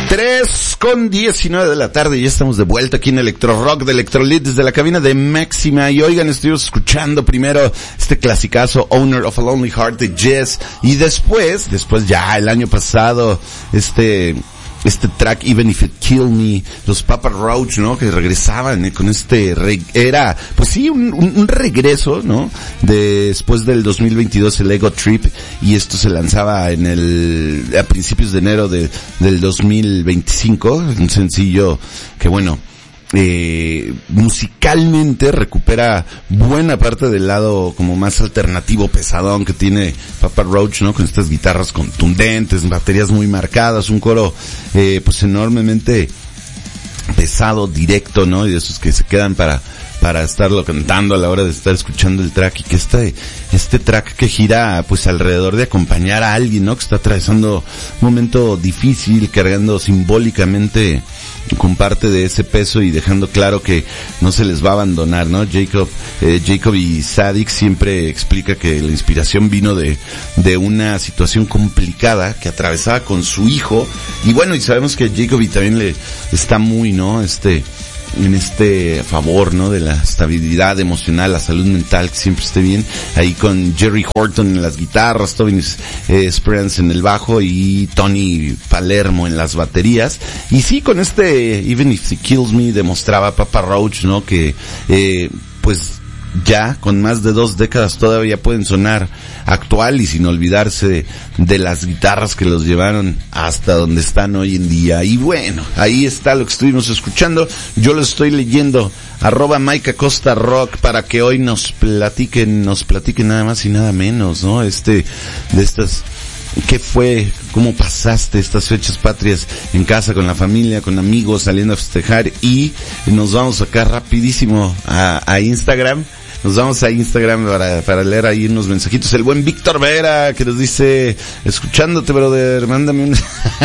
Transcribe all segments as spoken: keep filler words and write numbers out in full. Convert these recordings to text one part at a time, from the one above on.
tres con diecinueve de la tarde y ya estamos de vuelta aquí en Electro Rock de Electrolit desde la cabina de Máxima. Y oigan, estuvimos escuchando primero este clasicazo Owner of a Lonely Heart de Jess, y después, después ya el año pasado, este... este track Even If It Kill Me, los Papa Roach, ¿no? Que regresaban eh, con este, re- era, pues sí, un, un, un regreso, ¿no? De, después del dos mil veintidós, el Ego Trip, y esto se lanzaba en el, a principios de enero de, del dos mil veinticinco, un sencillo que bueno, eh, musicalmente recupera buena parte del lado como más alternativo, pesadón que tiene Papa Roach, ¿no? Con estas guitarras contundentes, baterías muy marcadas, un coro eh, pues enormemente pesado, directo, ¿no? Y de esos que se quedan para para estarlo cantando a la hora de estar escuchando el track, y que este este track que gira pues alrededor de acompañar a alguien, ¿no? Que está atravesando un momento difícil, cargando simbólicamente con parte de ese peso y dejando claro que no se les va a abandonar, ¿no? Jacob, eh, Jacob y Sadik siempre explica que la inspiración vino de, de una situación complicada que atravesaba con su hijo, y bueno, y sabemos que Jacob también le está muy, ¿no? Este, en este favor, ¿no? De la estabilidad emocional, la salud mental, que siempre esté bien, ahí con Jerry Horton en las guitarras, Tobin eh, Esperance en el bajo y Tony Palermo en las baterías. Y sí, con este Even If It Kills Me demostraba Papa Roach, ¿no? Que, eh, pues, ya con más de dos décadas todavía pueden sonar actual y sin olvidarse de, de las guitarras que los llevaron hasta donde están hoy en día. Y bueno, ahí está lo que estuvimos escuchando. Yo lo estoy leyendo, arroba Mike Acosta Rock, para que hoy nos platiquen, nos platiquen nada más y nada menos, ¿no? Este, de estas, ¿qué fue? ¿Cómo pasaste estas fechas patrias en casa, con la familia, con amigos, saliendo a festejar? Y nos vamos acá rapidísimo a, a Instagram. Nos vamos a Instagram para, para leer ahí unos mensajitos. El buen Víctor Vera, que nos dice, escuchándote, brother, mándame un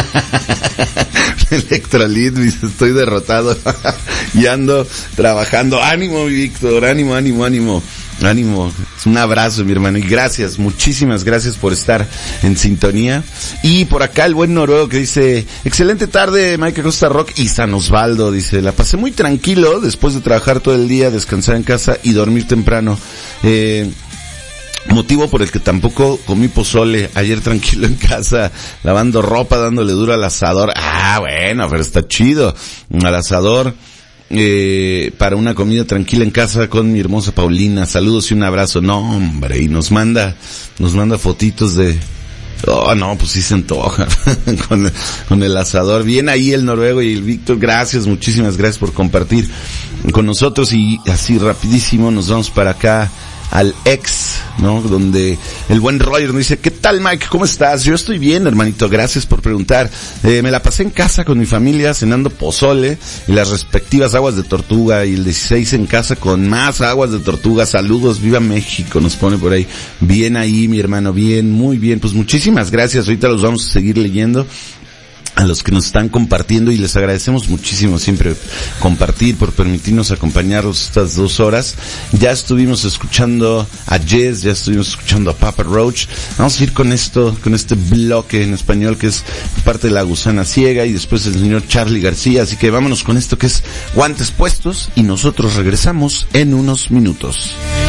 Electrolit, dice, estoy derrotado y ando trabajando. Ánimo, Víctor, ánimo, ánimo, ánimo. Ánimo, es un abrazo, mi hermano, y gracias, muchísimas gracias por estar en sintonía. Y por acá el buen noruego que dice, excelente tarde, Mike Acosta Rock y San Osvaldo, dice, la pasé muy tranquilo después de trabajar todo el día, descansar en casa y dormir temprano. Eh, motivo por el que tampoco comí pozole ayer, tranquilo en casa, lavando ropa, dándole duro al asador. Ah, bueno, pero está chido, al asador. Eh, para una comida tranquila en casa con mi hermosa Paulina, saludos y un abrazo. No, hombre, y nos manda, nos manda fotitos de, oh, no, pues sí se antoja, con, el, con el asador. Bien ahí el noruego y el Víctor, gracias, muchísimas gracias por compartir con nosotros. Y así rapidísimo nos vamos para acá al ex, ¿no? Donde el buen Roger nos dice, ¿qué tal, Mike? ¿Cómo estás? Yo estoy bien, hermanito, gracias por preguntar. Eh, me la pasé en casa con mi familia cenando pozole y las respectivas aguas de tortuga, y el dieciséis en casa con más aguas de tortuga. Saludos, viva México, nos pone por ahí. Bien ahí, mi hermano, bien, muy bien. Pues muchísimas gracias, ahorita los vamos a seguir leyendo a los que nos están compartiendo, y les agradecemos muchísimo siempre compartir, por permitirnos acompañarlos estas dos horas. Ya estuvimos escuchando a Jess, ya estuvimos escuchando a Papa Roach. Vamos a ir con esto, con este bloque en español que es parte de La Gusana Ciega, y después el señor Charly García. Así que vámonos con esto que es Guantes Puestos, y nosotros regresamos en unos minutos.